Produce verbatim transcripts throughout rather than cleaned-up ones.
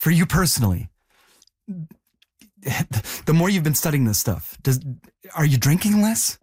for you personally, the more you've been studying this stuff, does are you drinking less?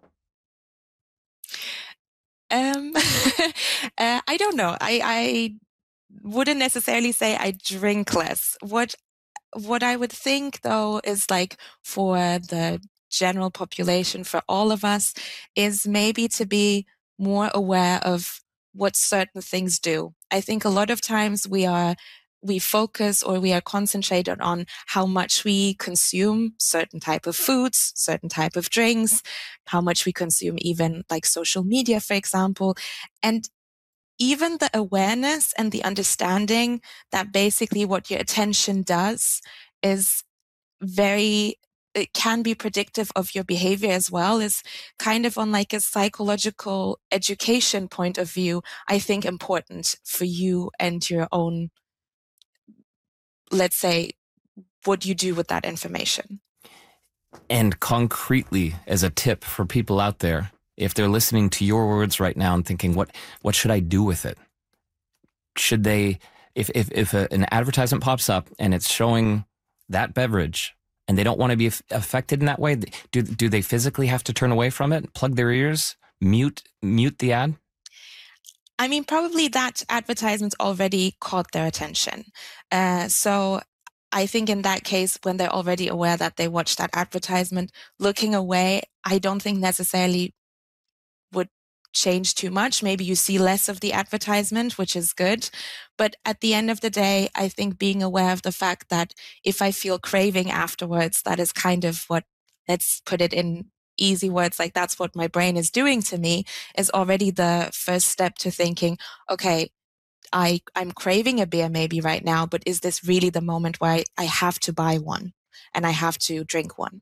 Um, uh, I don't know. I, I wouldn't necessarily say I drink less. What what I would think, though, is like for the general population, for all of us, is maybe to be more aware of what certain things do. I think a lot of times we are we focus or we are concentrated on how much we consume certain type of foods, certain type of drinks, how much we consume even like social media, for example. And even the awareness and the understanding that basically what your attention does is very, it can be predictive of your behavior as well, is kind of on like a psychological education point of view, I think important for you and your own, let's say, what you do with that information. And concretely, as a tip for people out there, if they're listening to your words right now and thinking, what what should I do with it? Should they, if if, if a, an advertisement pops up and it's showing that beverage and they don't want to be affected in that way, do do they physically have to turn away from it, plug their ears, mute mute the ad? I mean, probably that advertisement's already caught their attention. Uh, so I think in that case, when they're already aware that they watched that advertisement, looking away, I don't think necessarily would change too much. Maybe you see less of the advertisement, which is good. But at the end of the day, I think being aware of the fact that if I feel craving afterwards, that is kind of what, let's put it in easy words, like that's what my brain is doing to me, is already the first step to thinking, okay, I, I'm craving a beer maybe right now, but is this really the moment where I, I have to buy one and I have to drink one?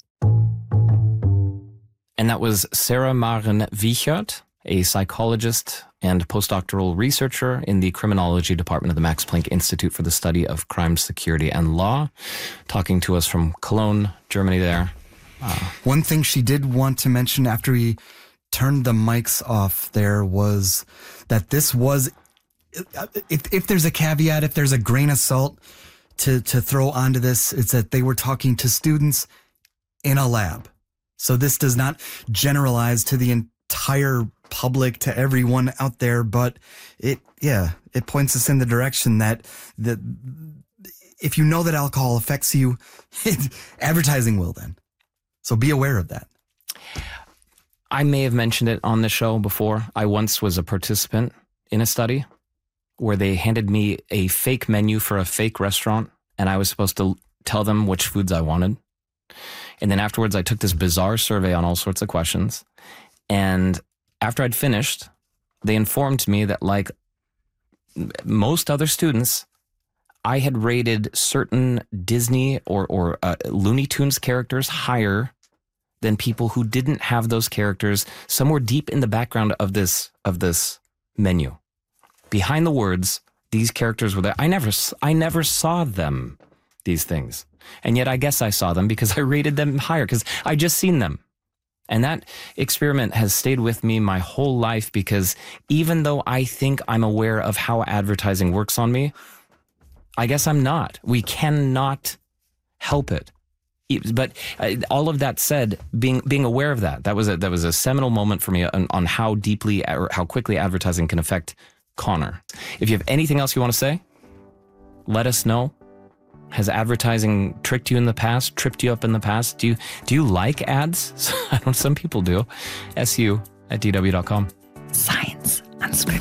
And that was Sarah Maren Wiechert, a psychologist and postdoctoral researcher in the criminology department of the Max Planck Institute for the Study of Crime, Security, and Law, talking to us from Cologne, Germany there. Uh, One thing she did want to mention after we turned the mics off there was that this was, if, if there's a caveat, if there's a grain of salt to, to throw onto this, it's that they were talking to students in a lab. So this does not generalize to the entire public, to everyone out there, but it, yeah, it points us in the direction that the, if you know that alcohol affects you, it, advertising will then. So be aware of that. I may have mentioned it on the show before. I once was a participant in a study where they handed me a fake menu for a fake restaurant, and I was supposed to tell them which foods I wanted. And then afterwards, I took this bizarre survey on all sorts of questions. And after I'd finished, they informed me that, like most other students, I had rated certain Disney or, or uh, Looney Tunes characters higher than people who didn't have those characters somewhere deep in the background of this of this menu. Behind the words, these characters were there. I never, I never saw them, these things. And yet I guess I saw them because I rated them higher because I just seen them. And that experiment has stayed with me my whole life because even though I think I'm aware of how advertising works on me, I guess I'm not. We cannot help it. But uh, all of that said, being being aware of that, that was a, that was a seminal moment for me on, on how deeply or how quickly advertising can affect Connor. If you have anything else you want to say, let us know. Has advertising tricked you in the past, tripped you up in the past? Do you do you like ads? I know some people do. S U at D W dot com. Science Unscripted.